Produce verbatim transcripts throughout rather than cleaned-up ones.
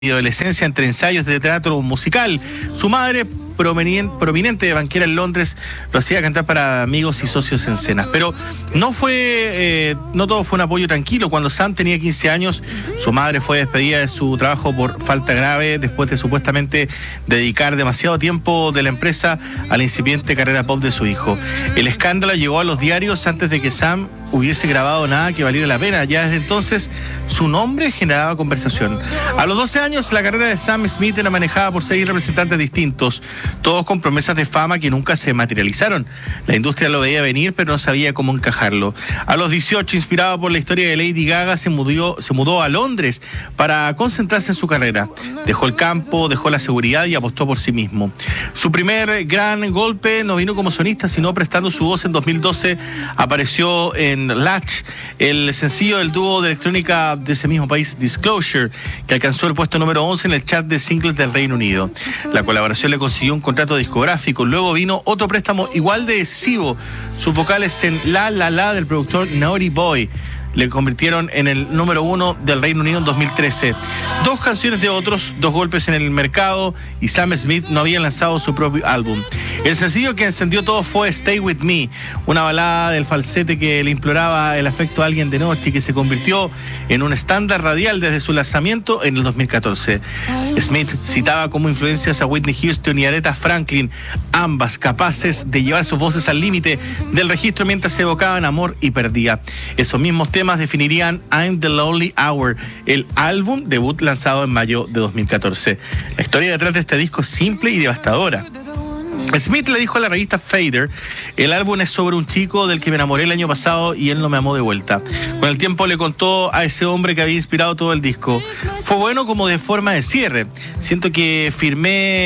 y adolescencia entre ensayos de teatro musical. Su madre, prominente de banquera en Londres, lo hacía cantar para amigos y socios en cenas. Pero no fue, eh, no todo fue un apoyo tranquilo. Cuando Sam tenía quince años, su madre fue despedida de su trabajo por falta grave después de supuestamente dedicar demasiado tiempo de la empresa a la incipiente carrera pop de su hijo. El escándalo llegó a los diarios antes de que Sam hubiese grabado nada que valiera la pena. Ya desde entonces su nombre generaba conversación. A los doce años la carrera de Sam Smith era manejada por seis representantes distintos, todos con promesas de fama que nunca se materializaron. La industria lo veía venir, pero no sabía cómo encajarlo. A los dieciocho, inspirado por la historia de Lady Gaga, se mudó, se mudó a Londres para concentrarse en su carrera. Dejó el campo, dejó la seguridad y apostó por sí mismo. Su primer gran golpe no vino como solista, sino prestando su voz. En dos mil doce apareció en Latch, el sencillo del dúo de electrónica de ese mismo país, Disclosure, que alcanzó el puesto número once en el chart de singles del Reino Unido. La colaboración le consiguió un contrato discográfico. Luego vino otro préstamo igual de decisivo. Sus vocales en La La La del productor Naughty Boy le convirtieron en el número uno del Reino Unido en dos mil trece. Dos canciones de otros, dos golpes en el mercado, y Sam Smith no había lanzado su propio álbum. El sencillo que encendió todo fue Stay With Me, una balada del falsete que le imploraba el afecto a alguien de noche y que se convirtió en un estándar radial desde su lanzamiento en el dos mil catorce. Smith citaba como influencias a Whitney Houston y Aretha Franklin, ambas capaces de llevar sus voces al límite del registro mientras se evocaban amor y perdía. Esos mismos temas definirían I'm the Lonely Hour, el álbum debut lanzado en mayo de dos mil catorce. La historia detrás de este disco es simple y devastadora. Smith le dijo a la revista Fader: el álbum es sobre un chico del que me enamoré el año pasado y él no me amó de vuelta. Con el tiempo le contó a ese hombre que había inspirado todo el disco: fue bueno como de forma de cierre. Siento que firmé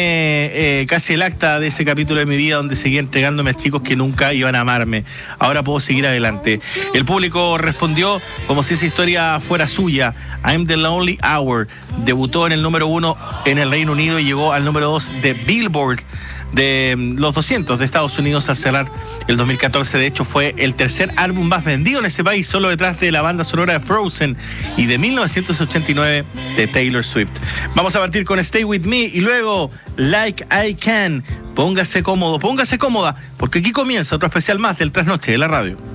eh, casi el acta de ese capítulo de mi vida donde seguía entregándome a chicos que nunca iban a amarme. Ahora puedo seguir adelante. El público respondió como si esa historia fuera suya. I'm the Lonely Hour debutó en el número uno en el Reino Unido y llegó al número dos de Billboard de los doscientos de Estados Unidos al cerrar el dos mil catorce. De hecho, fue el tercer álbum más vendido en ese país, solo detrás de la banda sonora de Frozen y de mil novecientos ochenta y nueve de Taylor Swift. Vamos a partir con Stay With Me y luego Like I Can. Póngase cómodo, póngase cómoda, porque aquí comienza otro especial más del Trasnoche de la radio.